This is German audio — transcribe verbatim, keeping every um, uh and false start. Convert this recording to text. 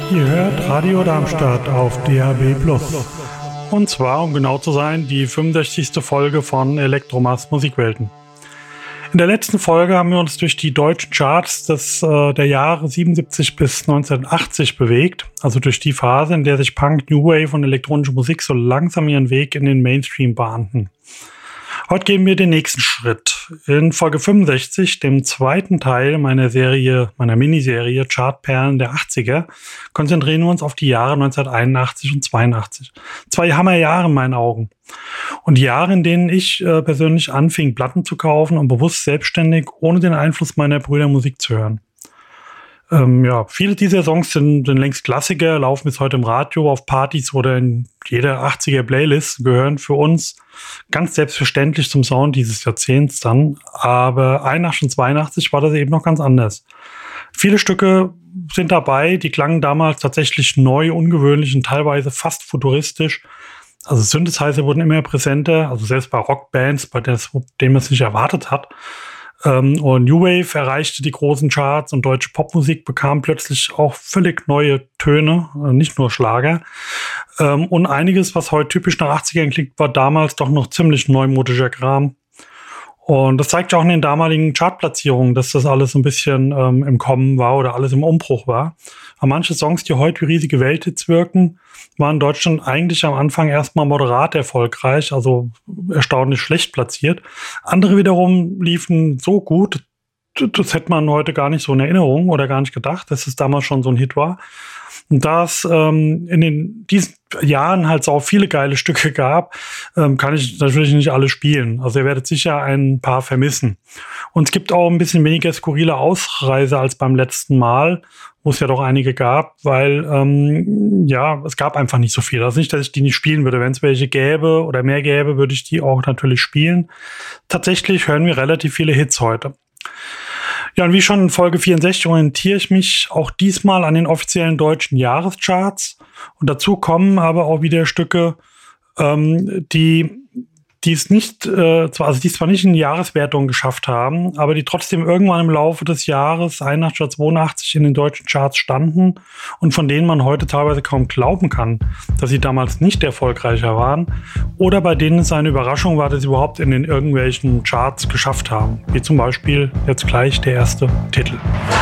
Ihr hört Radio Darmstadt auf D A B plus. Und zwar, um genau zu sein, die fünfundsechzigste Folge von Elektromas Musikwelten. In der letzten Folge haben wir uns durch die deutschen Charts des, äh, der Jahre siebenundsiebzig bis neunzehnhundertachtzig bewegt, also durch die Phase, in der sich Punk, New Wave und elektronische Musik so langsam ihren Weg in den Mainstream bahnten. Heute gehen wir den nächsten Schritt. In Folge fünfundsechzig, dem zweiten Teil meiner Serie, meiner Miniserie Chartperlen der achtziger, konzentrieren wir uns auf die Jahre neunzehnhunderteinundachtzig und zweiundachtzig. Zwei Hammerjahre in meinen Augen. Und die Jahre, in denen ich äh, persönlich anfing, Platten zu kaufen und bewusst selbstständig, ohne den Einfluss meiner Brüder Musik zu hören. Ähm, ja, viele dieser Songs sind, sind längst Klassiker, laufen bis heute im Radio, auf Partys oder in jeder achtziger-Playlist, gehören für uns ganz selbstverständlich zum Sound dieses Jahrzehnts dann. Aber einundachtzig und zweiundachtzig war das eben noch ganz anders. Viele Stücke sind dabei, die klangen damals tatsächlich neu, ungewöhnlich und teilweise fast futuristisch. Also Synthesizer wurden immer präsenter, also selbst bei Rockbands, bei denen man es nicht erwartet hat. Und New Wave erreichte die großen Charts und deutsche Popmusik bekam plötzlich auch völlig neue Töne, nicht nur Schlager. Und einiges, was heute typisch nach achtzigern klingt, war damals doch noch ziemlich neumodischer Kram. Und das zeigt ja auch in den damaligen Chartplatzierungen, dass das alles ein bisschen ähm, im Kommen war oder alles im Umbruch war. Aber manche Songs, die heute wie riesige Welthits wirken, waren in Deutschland eigentlich am Anfang erstmal moderat erfolgreich, also erstaunlich schlecht platziert. Andere wiederum liefen so gut, das hätte man heute gar nicht so in Erinnerung oder gar nicht gedacht, dass es damals schon so ein Hit war. Und da es ähm, in den, diesen Jahren halt so viele geile Stücke gab, ähm, kann ich natürlich nicht alle spielen. Also ihr werdet sicher ein paar vermissen. Und es gibt auch ein bisschen weniger skurrile Ausreise als beim letzten Mal, wo es ja doch einige gab, weil ähm, ja, es gab einfach nicht so viel. Also nicht, dass ich die nicht spielen würde. Wenn es welche gäbe oder mehr gäbe, würde ich die auch natürlich spielen. Tatsächlich hören wir relativ viele Hits heute. Ja, und wie schon in Folge vierundsechzig orientiere ich mich auch diesmal an den offiziellen deutschen Jahrescharts. Und dazu kommen aber auch wieder Stücke, ähm, die die es nicht, äh, zwar, also die es zwar nicht in die Jahreswertung geschafft haben, aber die trotzdem irgendwann im Laufe des Jahres einundachtzig oder zweiundachtzig in den deutschen Charts standen und von denen man heute teilweise kaum glauben kann, dass sie damals nicht erfolgreicher waren oder bei denen es eine Überraschung war, dass sie überhaupt in den irgendwelchen Charts geschafft haben. Wie zum Beispiel jetzt gleich der erste Titel.